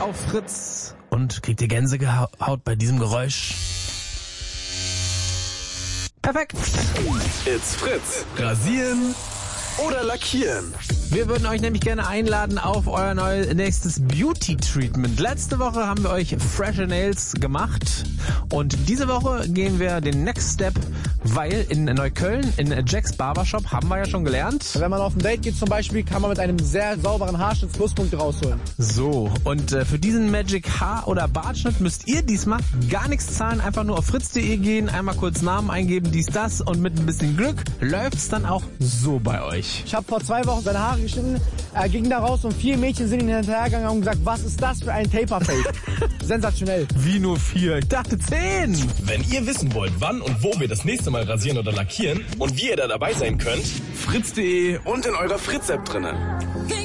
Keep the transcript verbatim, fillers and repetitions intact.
auf Fritz. Und kriegt ihr Gänsehaut bei diesem Geräusch? Perfekt. It's Fritz. Rasieren oder lackieren? Wir würden euch nämlich gerne einladen auf euer neues nächstes Beauty-Treatment. Letzte Woche haben wir euch Fresher Nails gemacht und diese Woche gehen wir den Next Step, weil in Neukölln, in Jacks Barbershop, haben wir ja schon gelernt. Wenn man auf ein Date geht zum Beispiel, kann man mit einem sehr sauberen Haarschnitt Pluspunkte rausholen. So, und äh, für diesen Magic Haar- oder Bartschnitt müsst ihr diesmal gar nichts zahlen, einfach nur auf fritz punkt de gehen, einmal kurz Namen eingeben, dies, das und mit ein bisschen Glück läuft's dann auch so bei euch. Ich habe vor zwei Wochen seine Haare geschnitten, er ging da raus und vier Mädchen sind ihm hinterhergegangen und haben gesagt, was ist das für ein Taper-Fake? Sensationell. Wie nur vier? Ich dachte zehn! Wenn ihr wissen wollt, wann und wo wir das nächste Mal rasieren oder lackieren und wie ihr da dabei sein könnt, fritz punkt de und in eurer Fritz-App drinnen.